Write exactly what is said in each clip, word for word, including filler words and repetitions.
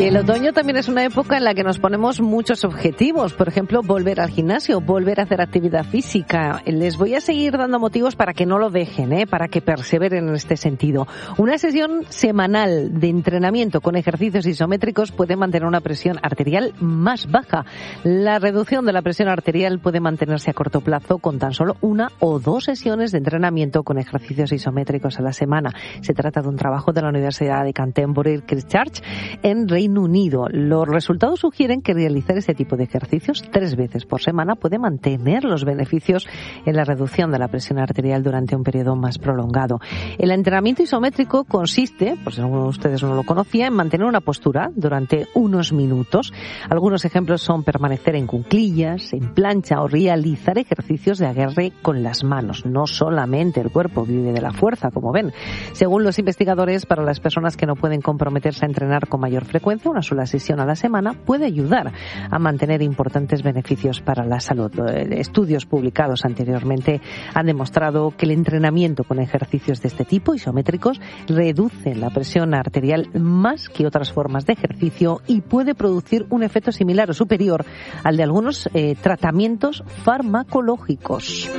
El otoño también es una época en la que nos ponemos muchos objetivos. Por ejemplo, volver al gimnasio, volver a hacer actividad física. Les voy a seguir dando motivos para que no lo dejen, ¿eh? Para que perseveren en este sentido. Una sesión semanal de entrenamiento con ejercicios isométricos puede mantener una presión arterial más baja. La reducción de la presión arterial puede mantenerse a corto plazo con tan solo una o dos sesiones de entrenamiento con ejercicios isométricos a la semana. Se trata de un trabajo de la Universidad de Canterbury Christchurch en Reino Unido. Los resultados sugieren que realizar este tipo de ejercicios tres veces por semana puede mantener los beneficios en la reducción de la presión arterial durante un periodo más prolongado. El entrenamiento isométrico consiste, por si alguno de ustedes no lo conocía, en mantener una postura durante unos minutos. Algunos ejemplos son permanecer en cuclillas, en plancha o realizar ejercicios de agarre con las manos. No solamente el cuerpo vive de la fuerza, como ven. Según los investigadores, para las personas que no pueden comprometerse a entrenar con mayor frecuencia, una sola sesión a la semana puede ayudar a mantener importantes beneficios para la salud. Estudios publicados anteriormente han demostrado que el entrenamiento con ejercicios de este tipo, isométricos, reduce la presión arterial más que otras formas de ejercicio y puede producir un efecto similar o superior al de algunos eh, tratamientos farmacológicos.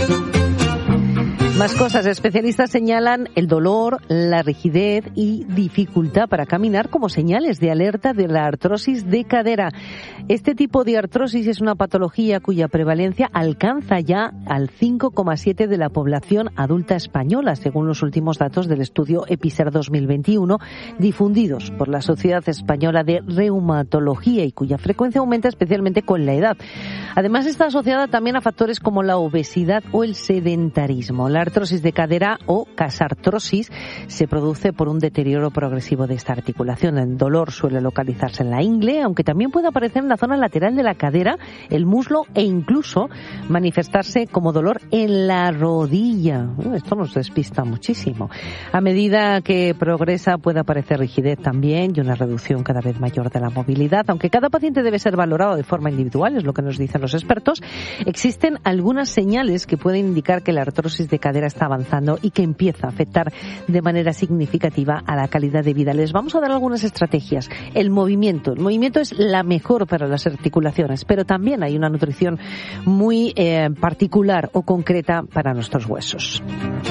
Más cosas. Especialistas señalan el dolor, la rigidez y dificultad para caminar como señales de alerta de la artrosis de cadera. Este tipo de artrosis es una patología cuya prevalencia alcanza ya al cinco coma siete de la población adulta española, según los últimos datos del estudio EPISER dos mil veintiuno, difundidos por la Sociedad Española de Reumatología y cuya frecuencia aumenta especialmente con la edad. Además, está asociada también a factores como la obesidad o el sedentarismo. La artrosis de cadera o casartrosis se produce por un deterioro progresivo de esta articulación. El dolor suele localizarse en la ingle, aunque también puede aparecer en la zona lateral de la cadera, el muslo e incluso manifestarse como dolor en la rodilla. Esto nos despista muchísimo. A medida que progresa puede aparecer rigidez también y una reducción cada vez mayor de la movilidad. Aunque cada paciente debe ser valorado de forma individual, es lo que nos dicen los expertos, existen algunas señales que pueden indicar que la artrosis de cadera está avanzando y que empieza a afectar de manera significativa a la calidad de vida. Les vamos a dar algunas estrategias. El movimiento. El movimiento es la mejor para las articulaciones, pero también hay una nutrición muy eh, particular o concreta para nuestros huesos.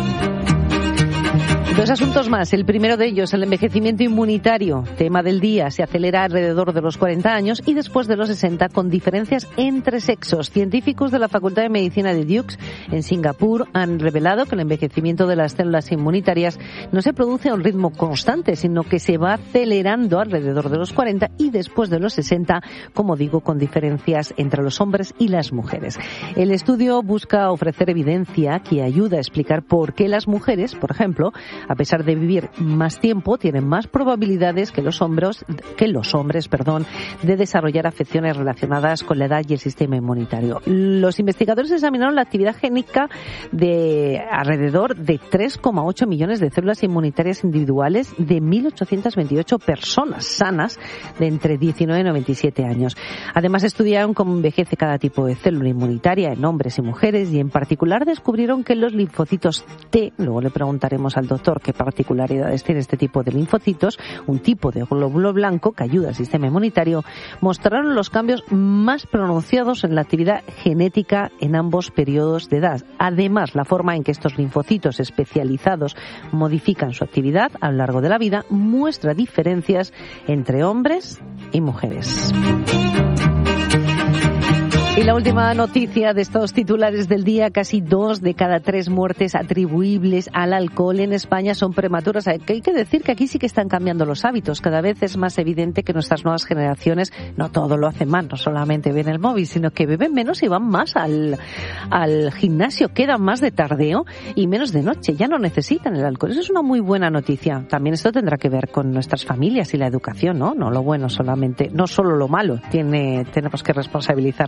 Dos asuntos más. El primero de ellos, el envejecimiento inmunitario. Tema del día. Se acelera alrededor de los cuarenta años y después de los sesenta, con diferencias entre sexos. Científicos de la Facultad de Medicina de Duke en Singapur han revelado que el envejecimiento de las células inmunitarias no se produce a un ritmo constante, sino que se va acelerando alrededor de los cuarenta y después de los sesenta, como digo, con diferencias entre los hombres y las mujeres. El estudio busca ofrecer evidencia que ayuda a explicar por qué las mujeres, por ejemplo, a pesar de vivir más tiempo, tienen más probabilidades que los hombres, que los hombres, perdón, de desarrollar afecciones relacionadas con la edad y el sistema inmunitario. Los investigadores examinaron la actividad génica de alrededor de tres coma ocho millones de células inmunitarias individuales de mil ochocientas veintiocho personas sanas de entre diecinueve y noventa y siete años. Además, estudiaron cómo envejece cada tipo de célula inmunitaria en hombres y mujeres y en particular descubrieron que los linfocitos T, luego le preguntaremos al doctor qué particularidades tiene este tipo de linfocitos, un tipo de glóbulo blanco que ayuda al sistema inmunitario, mostraron los cambios más pronunciados en la actividad genética en ambos periodos de edad. Además, la forma en que estos linfocitos especializados modifican su actividad a lo largo de la vida muestra diferencias entre hombres y mujeres. Y la última noticia de estos titulares del día, casi dos de cada tres muertes atribuibles al alcohol en España son prematuras. Hay que decir que aquí sí que están cambiando los hábitos. Cada vez es más evidente que nuestras nuevas generaciones no todo lo hacen mal, no solamente ven el móvil, sino que beben menos y van más al, al gimnasio, quedan más de tardeo y menos de noche. Ya no necesitan el alcohol. Eso es una muy buena noticia. También esto tendrá que ver con nuestras familias y la educación, ¿no? No lo bueno solamente, no solo lo malo. Tiene, tenemos que responsabilizarnos de ello.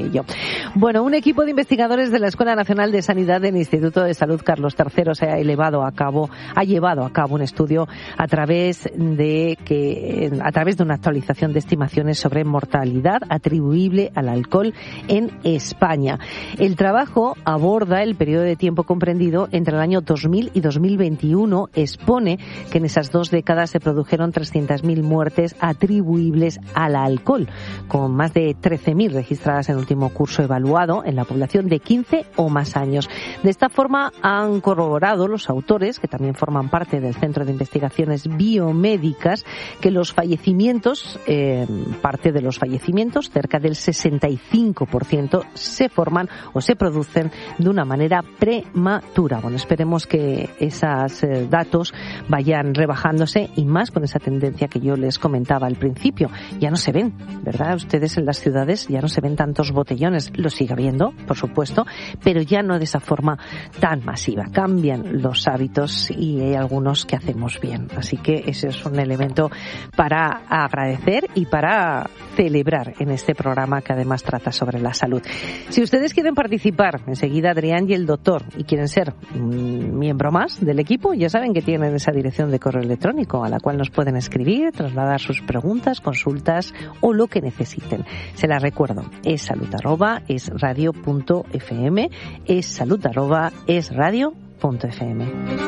ello. Bueno, un equipo de investigadores de la Escuela Nacional de Sanidad del Instituto de Salud Carlos tercero se ha elevado a cabo, ha llevado a cabo un estudio a través de que a través de una actualización de estimaciones sobre mortalidad atribuible al alcohol en España. El trabajo aborda el periodo de tiempo comprendido entre el año dos mil y dos mil veintiuno. Expone que en esas dos décadas se produjeron trescientas mil muertes atribuibles al alcohol, con más de trece mil registradas en el último curso evaluado en la población de quince o más años. De esta forma han corroborado los autores, que también forman parte del Centro de Investigaciones Biomédicas, que los fallecimientos, eh, parte de los fallecimientos, cerca del sesenta y cinco por ciento, se forman o se producen de una manera prematura. Bueno, esperemos que esos eh, datos vayan rebajándose, y más con esa tendencia que yo les comentaba al principio. Ya no se ven, ¿verdad? Ustedes en las ciudades ya no se ven tantos botellones. Lo sigue habiendo, por supuesto, pero ya no de esa forma tan masiva. Cambian los hábitos y hay algunos que hacemos bien. Así que ese es un elemento para agradecer y para celebrar en este programa que además trata sobre la salud. Si ustedes quieren participar, enseguida Adrián y el doctor, y quieren ser un miembro más del equipo, ya saben que tienen esa dirección de correo electrónico a la cual nos pueden escribir, trasladar sus preguntas, consultas o lo que necesiten. Se las recuerdo, es salud arroba es radio punto f m, es salud arroba es radio punto f m.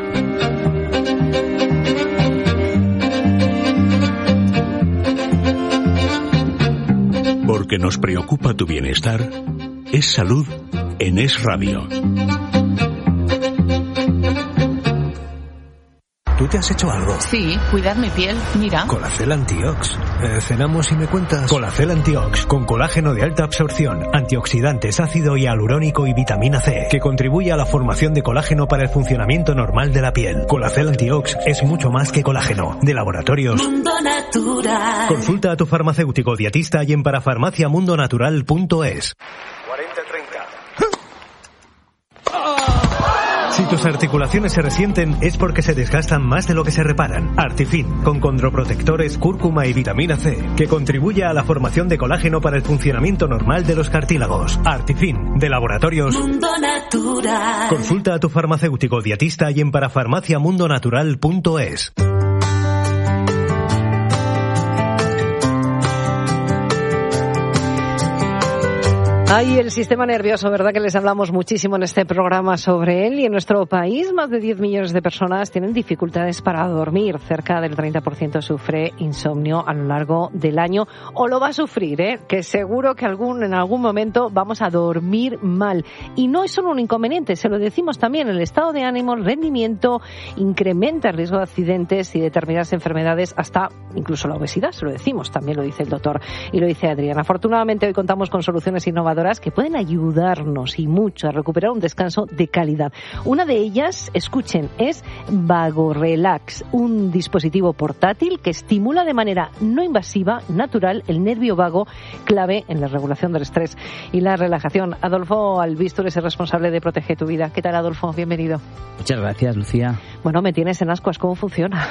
Porque nos preocupa tu bienestar, es salud en Es Radio. ¿Tú te has hecho algo? Sí, cuidar mi piel, mira. Colacel Antiox. Eh, cenamos y me cuentas. Colacel Antiox, con colágeno de alta absorción, antioxidantes, ácido hialurónico y vitamina C, que contribuye a la formación de colágeno para el funcionamiento normal de la piel. Colacel Antiox es mucho más que colágeno. De Laboratorios Mundo Natural. Consulta a tu farmacéutico dietista y en parafarmacia mundo natural punto es. cuarenta treinta. Si tus articulaciones se resienten es porque se desgastan más de lo que se reparan. Artifin, con condroprotectores, cúrcuma y vitamina C, que contribuye a la formación de colágeno para el funcionamiento normal de los cartílagos. Artifin, de Laboratorios Mundo Natural. Consulta a tu farmacéutico dietista y en parafarmacia mundo natural punto es. Ay, el sistema nervioso, ¿verdad que les hablamos muchísimo en este programa sobre él? Y en nuestro país más de diez millones de personas tienen dificultades para dormir. Cerca del treinta por ciento sufre insomnio a lo largo del año o lo va a sufrir, ¿eh? Que seguro que algún, en algún momento vamos a dormir mal. Y no es solo un inconveniente, se lo decimos también, el estado de ánimo, el rendimiento, incrementa el riesgo de accidentes y determinadas enfermedades, hasta incluso la obesidad, se lo decimos, también lo dice el doctor y lo dice Adrián. Afortunadamente hoy contamos con soluciones innovadoras que pueden ayudarnos y mucho a recuperar un descanso de calidad. Una de ellas, escuchen, es VagoRelax, un dispositivo portátil que estimula de manera no invasiva, natural, el nervio vago, clave en la regulación del estrés y la relajación. Adolfo Albistur es el responsable de Protege tu Vida. ¿Qué tal, Adolfo? Bienvenido. Muchas gracias, Lucía. Bueno, me tienes en ascuas. ¿Cómo funciona?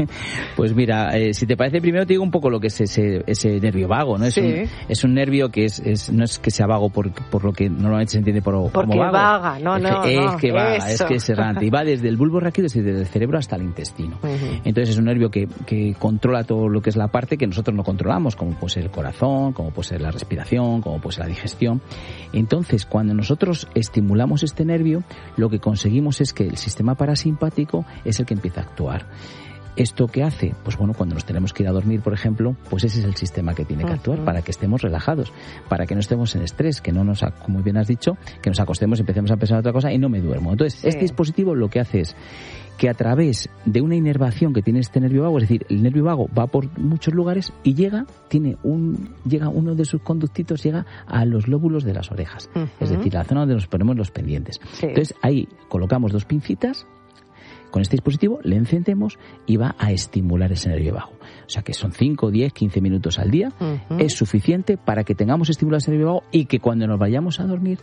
Pues mira, eh, si te parece, primero te digo un poco lo que es ese, ese nervio vago, ¿no? Es, sí. un, es un nervio que es, es no es que sea vago por, por lo que normalmente se entiende por, Porque como vago. vaga, no, es no, que, no. Es que vaga, eso. es que es errante. Y va desde el bulbo raquídeo, desde el cerebro hasta el intestino. Uh-huh. Entonces es un nervio que, que controla todo lo que es la parte que nosotros no controlamos, como puede ser el corazón, como puede ser la respiración, como puede ser la digestión. Entonces, cuando nosotros estimulamos este nervio, lo que conseguimos es que el sistema parasimpático es el que empieza a actuar. ¿Esto qué hace? Pues bueno, cuando nos tenemos que ir a dormir, por ejemplo, pues ese es el sistema que tiene que actuar, uh-huh. para que estemos relajados, para que no estemos en estrés, que no nos, como bien has dicho, que nos acostemos, empecemos a pensar en otra cosa y no me duermo. Entonces, sí. Este dispositivo lo que hace es que a través de una inervación que tiene este nervio vago, es decir, el nervio vago va por muchos lugares y llega, tiene un, llega uno de sus conductitos, llega a los lóbulos de las orejas, uh-huh. es decir, la zona donde nos ponemos los pendientes. Sí. Entonces, ahí colocamos dos pincitas. Con este dispositivo le encendemos y va a estimular ese nervio vago. O sea que son cinco, diez, quince minutos al día. Uh-huh. Es suficiente para que tengamos estimulado ese nervio vago y que cuando nos vayamos a dormir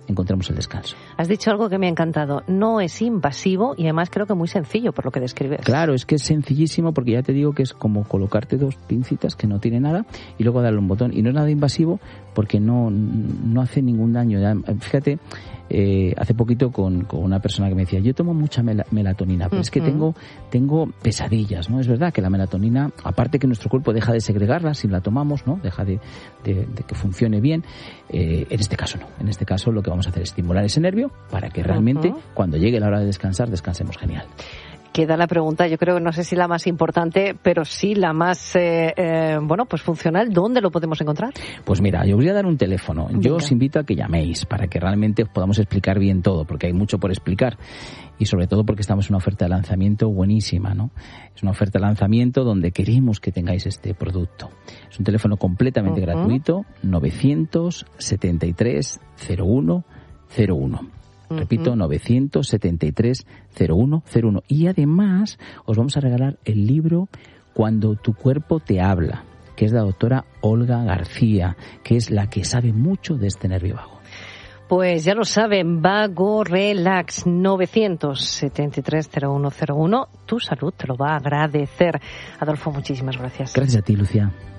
encontremos el descanso. Has dicho algo que me ha encantado. No es invasivo y además creo que muy sencillo por lo que describes. Claro, es que es sencillísimo porque ya te digo que es como colocarte dos pincitas que no tiene nada y luego darle un botón. Y no es nada invasivo porque no, no hace ningún daño. Ya, fíjate, eh, hace poquito con, con una persona que me decía, yo tomo mucha mel- melatonina, pero uh-huh. es que tengo, tengo pesadillas, ¿no? Es verdad que la melatonina, aparte que nuestro cuerpo deja de segregarla si la tomamos, ¿no? Deja de, de, de que funcione bien. Eh, en este caso no. En este caso lo que vamos a hacer es estimular ese nervio para que realmente uh-huh. cuando llegue la hora de descansar, descansemos genial. Queda la pregunta, yo creo que no sé si la más importante, pero sí la más, eh, eh, bueno, pues funcional. ¿Dónde lo podemos encontrar? Pues mira, yo os voy a dar un teléfono. Venga. Yo os invito a que llaméis para que realmente os podamos explicar bien todo, porque hay mucho por explicar. Y sobre todo porque estamos en una oferta de lanzamiento buenísima, ¿no? Es una oferta de lanzamiento donde queremos que tengáis este producto. Es un teléfono completamente uh-huh. gratuito, novecientos setenta y tres cero uno cero uno. Repito, novecientos setenta y tres cero uno cero uno. Y además os vamos a regalar el libro Cuando tu cuerpo te habla, que es de la doctora Olga García, que es la que sabe mucho de este nervio vago. Pues ya lo saben, Vago Relax, novecientos setenta y tres cero uno cero uno. Tu salud te lo va a agradecer. Adolfo, muchísimas gracias. Gracias a ti, Lucía.